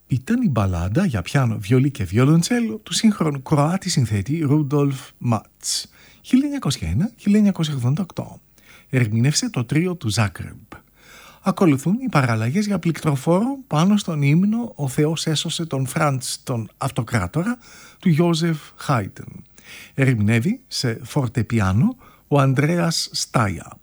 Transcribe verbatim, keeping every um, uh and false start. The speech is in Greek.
Ήταν η μπαλάντα για πιάνο, βιολί και βιολοντσέλο του σύγχρονου Κροάτη συνθέτη Ρούντολφ Μάτς, χίλια εννιακόσια ένα με χίλια εννιακόσια ογδόντα οκτώ. Ερμήνευσε το τρίο του Ζάγκρεμπ. Ακολουθούν οι παραλλαγές για πληκτροφόρο πάνω στον ύμνο «Ο Θεός έσωσε τον Φραντς τον Αυτοκράτορα» του Γιόζεφ Χάιντεν. Ερμηνεύει σε φορτεπιάνο ο Ανδρέας Στάια.